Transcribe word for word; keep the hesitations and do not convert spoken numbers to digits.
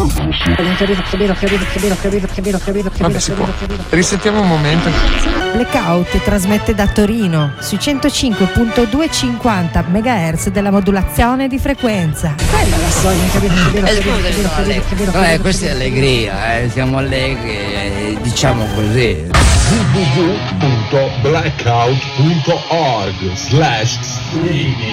Vabbè, si può. Risettiamo un momento. Blackout trasmette da Torino su centocinque virgola duecentocinquanta megahertz della modulazione di frequenza. Quella la storia, eh, questa è allegria, eh. Siamo allegri, eh, diciamo così. w w w punto blackout punto org slash streaming